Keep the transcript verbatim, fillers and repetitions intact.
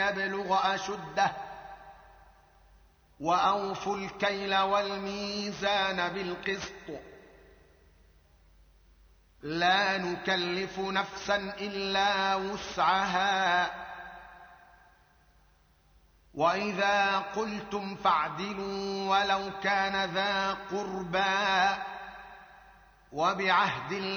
يبلغ أشده وأوفوا الكيل والميزان بالقسط لا نكلف نفسا إلا وسعها وإذا قلتم فاعدلوا ولو كان ذا قربى وبعهد الله